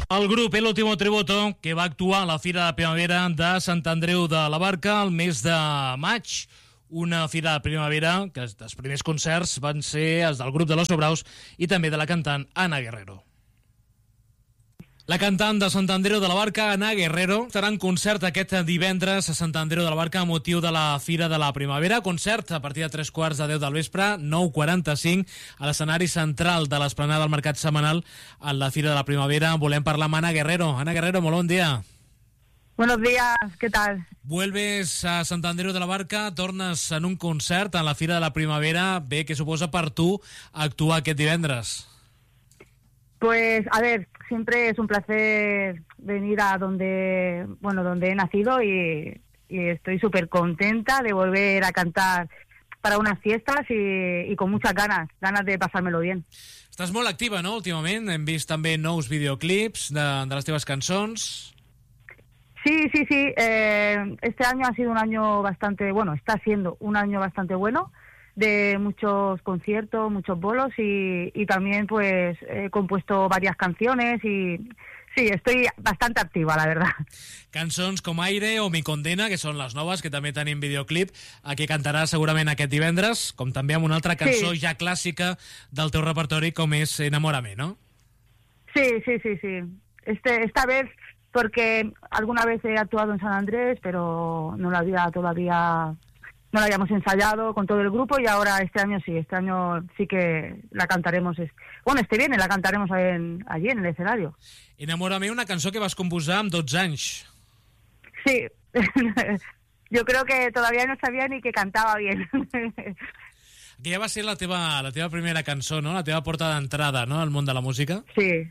El grup El Último Tributo, que va actuar a la Fira de Primavera de Sant Andreu de la Barca el mes de maig. Una fira de primavera que els primers concerts van ser els del grup de Los Sobraus i també de la cantant Ana Guerrero. La cantant de Sant Andreu de la Barca, Ana Guerrero, estarà en concert aquest divendres a Sant Andreu de la Barca a motiu de la Fira de la Primavera. Concert a partir de 3:15 del vespre, 9:45, a l'escenari central de l'esplanada del Mercat Setmanal a la Fira de la Primavera. Volem parlar amb Ana Guerrero. Ana Guerrero, molt bon dia. Buenos días, ¿qué tal? Vuelves a Sant Andreu de la Barca, tornes en un concert en la Fira de la Primavera. Bé, què suposa per tu actuar aquest divendres? Pues, a ver, siempre es un placer venir a donde he nacido y estoy súper contenta de volver a cantar para unas fiestas y con muchas ganas de pasármelo bien. Estàs molt activa, no?, últimament. Hem vist també nous videoclips de les teves cançons. Sí. Este año ha sido un año bastante, está siendo un año bastante bueno, de muchos conciertos, muchos bolos y también pues he compuesto varias canciones y sí, estoy bastante activa, la verdad. Cançons com Aire o Mi Condena, que són les noves, que també tenim videoclip, que cantaràs segurament aquest divendres, com també amb una altra cançó ja clàssica del teu repertori, com és Enamórame, ¿no? Sí. Esta vez, porque alguna vez he actuado en San Andrés, pero no la habíamos ensayado con todo el grupo y ahora este año sí que la cantaremos. Este viernes la cantaremos allí en el escenario. Enamórame, una cançó que vas composar amb 12 anys. Sí, yo creo que todavía no sabía ni que cantaba bien. Aquella va ser la teva primera cançó, no? La teva porta d'entrada, no?, al món de la música. Sí,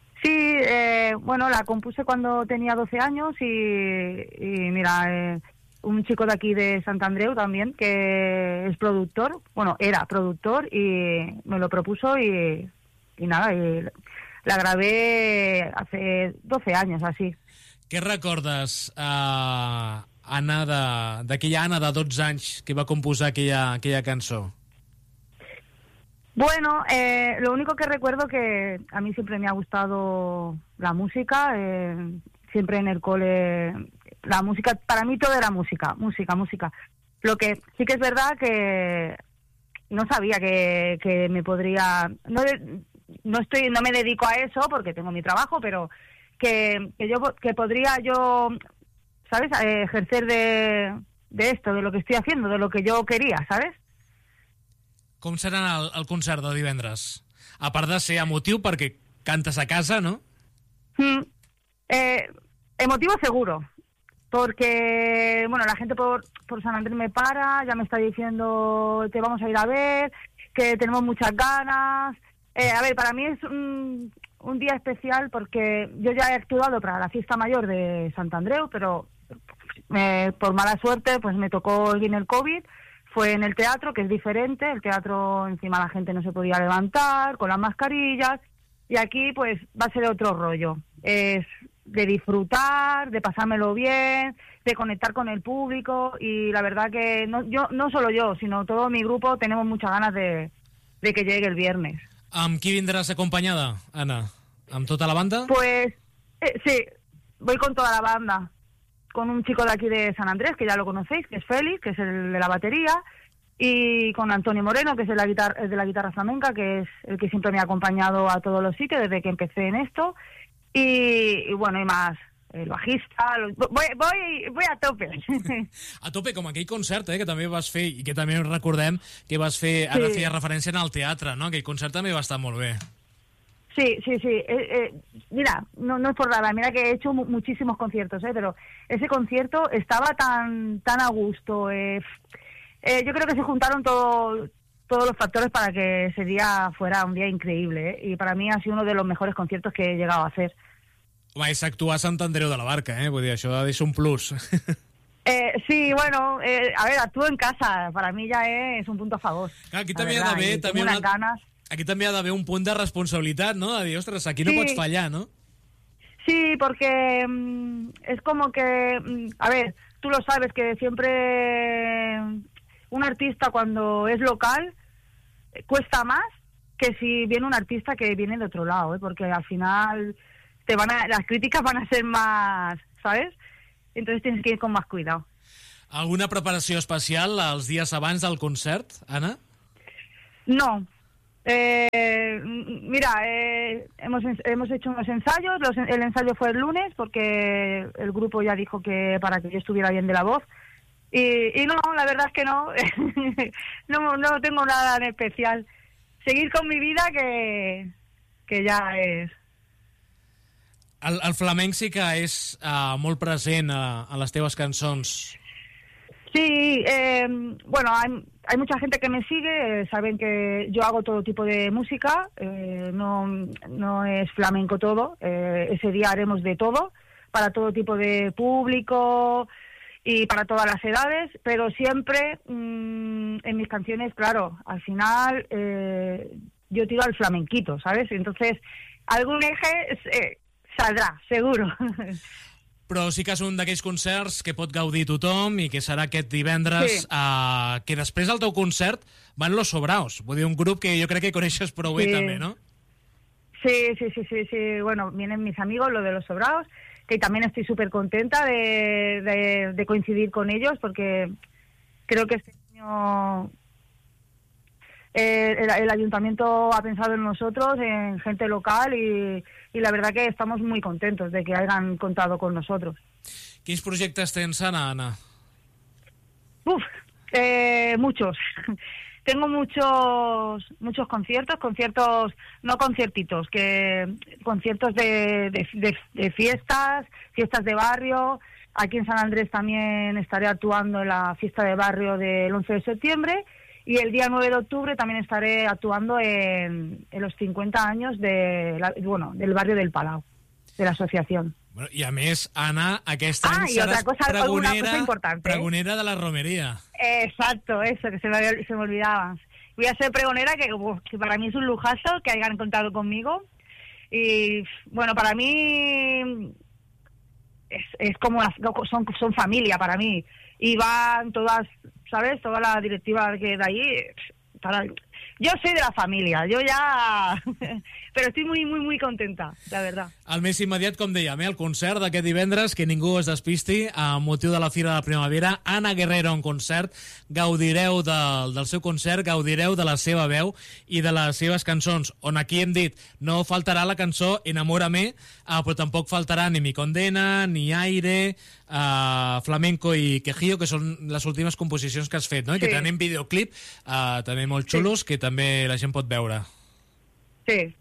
la compuse cuando tenía 12 años y mira, un chico de aquí de Sant Andreu también, que es productor, era productor y me lo propuso y la grabé hace 12 años, así. Què recordes, Anna, d'aquella Anna de 12 anys que va composar aquella cançó? Bueno, lo único que recuerdo que a mí siempre me ha gustado la música, siempre en el cole, la música, para mí todo era música. Lo que sí que es verdad que no sabía que me podría, no me dedico a eso porque tengo mi trabajo, pero que podría yo, ¿sabes?, ejercer de esto, de lo que estoy haciendo, de lo que yo quería, ¿sabes? Com serà el concert de divendres? A part de ser emotiu perquè cantes a casa, ¿no? Emotivo seguro, porque la gente por San Andrés me para, ya me está diciendo te vamos a ir a ver, que tenemos muchas ganas. A ver, para mí es un día especial porque yo ya he actuado para la fiesta mayor de Sant Andreu, pero por mala suerte pues me tocó bien el COVID. Fue en el teatro, que es diferente. El teatro, encima la gente no se podía levantar, con las mascarillas. Y aquí, pues, va a ser otro rollo. Es de disfrutar, de pasármelo bien, de conectar con el público. Y la verdad que no solo yo, sino todo mi grupo, tenemos muchas ganas de que llegue el viernes. Amb qui vindràs acompanyada, Anna? Amb tota la banda? Pues, sí, voy con toda la banda. Con un chico de aquí de San Andrés, que ya lo conocéis, que es Félix, que es el de la batería, y con Antonio Moreno, que es el de la guitarra flamenca, que es el que siempre me ha acompañado a todos los sitios desde que empecé en esto, y más, el bajista, voy a tope. A tope, com aquell concert, que també vas fer, i que també recordem que vas fer, ara feia referència en el teatre, no? Aquell concert també va estar molt bé. Sí. Mira, no es por nada, mira que he hecho muchísimos conciertos, pero ese concierto estaba tan a gusto. Yo creo que se juntaron todos los factores para que ese día fuera un día increíble, y para mí ha sido uno de los mejores conciertos que he llegado a hacer. Home, és actuar a Sant Andreu de la Barca, vull dir, això és un plus. Sí, a ver, actúo en casa, para mí ya es un punto a favor. Clar, aquí també hi ha d'haver ganas. Aquí també ha d'haver un punt de responsabilitat, ¿no? De dir, ostres, aquí no pots fallar, ¿no? Sí, porque es como que, a ver, tú lo sabes que siempre un artista cuando es local cuesta más que si viene un artista que viene de otro lado, porque al final las críticas van a ser más, ¿sabes? Entonces tienes que ir con más cuidado. Alguna preparació especial els dies abans del concert, Anna? No. Mira, hemos hecho unos ensayos. El ensayo fue el lunes porque el grupo ya dijo que para que yo estuviera bien de la voz. Y no, la verdad es que no. No tengo nada en especial. Seguir con mi vida que ja és... El flamenc sí que és molt present a les teves cançons. Sí, bueno, hay mucha gente que me sigue, saben que yo hago todo tipo de música, no es flamenco todo, ese día haremos de todo, para todo tipo de público y para todas las edades, pero siempre en mis canciones, claro, al final yo tiro al flamenquito, ¿sabes? Entonces, algún eje saldrà, seguro. Però sí que és un d'aquells concerts que pot gaudir tothom i que serà aquest divendres, sí. Que després del teu concert van Los Sobraos, vull dir, un grup que jo crec que coneixes prou bé també, ¿no? Sí, bueno, vienen mis amigos, los de Los Sobraos, que también estoy súper contenta de coincidir con ellos, porque creo que este año el ayuntamiento ha pensado en nosotros, en gente local, y la verdad que estamos muy contentos de que hayan contado con nosotros. Quins projectes tens, Anna? Muchos. Tengo muchos conciertos, no conciertitos, conciertos de fiestas de barrio. Aquí en San Andrés también estaré actuando en la fiesta de barrio del 11 de septiembre. Y el día 9 de octubre también estaré actuando en los 50 años del barrio del Palau, de la asociación. Bueno, i a més, Anna, aquest any seràs pregonera de la romería. Exacto, eso, que se me olvidaba. Voy a ser pregonera, que para mí es un lujazo que hayan contado conmigo. Y bueno, para mí es como son familia para mí. Y van todas, ¿sabes? Toda la directiva que de ahí. Yo soy de la familia, yo ya... Però estic muy contenta, la verdad. El més immediat, com dèiem, el concert d'aquest divendres, que ningú es despisti, a motiu de la Fira de la Primavera. Anna Guerrero en concert, gaudireu del seu concert, gaudireu de la seva veu i de les seves cançons, on aquí hem dit, no faltarà la cançó Enamórame, però tampoc faltarà ni Mi Condena, ni Aire, Flamenco i Quejío, que són les últimes composicions que has fet, no? I que tenen videoclip també molt xulos, que també la gent pot veure. Sí.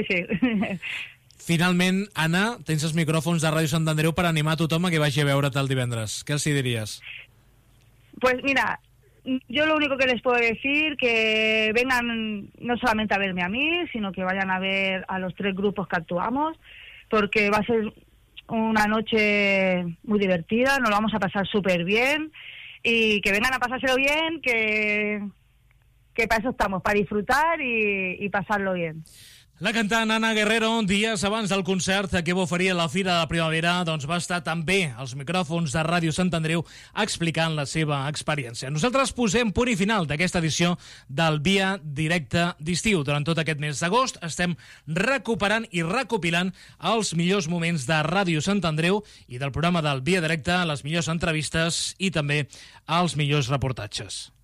Finalment, Anna, tens els micròfons de Ràdio Sant Andreu per animar a tothom a que vagi a veure't el divendres. ¿Qué els dirías? Pues mira, yo lo único que les puedo decir que vengan no solamente a verme a mí, sino que vayan a ver a los 3 grupos que actuamos, porque va a ser una noche muy divertida, nos lo vamos a pasar súper bien, y que vengan a pasárselo bien, que para eso estamos, para disfrutar y pasarlo bien. La cantant Anna Guerrero, dies abans del concert que va oferir a la Fira de la Primavera, doncs va estar també als micròfons de Ràdio Sant Andreu explicant la seva experiència. Nosaltres posem punt i final d'aquesta edició del Via Directe d'estiu. Durant tot aquest mes d'agost estem recuperant i recopilant els millors moments de Ràdio Sant Andreu i del programa del Via Directe, les millors entrevistes i també els millors reportatges.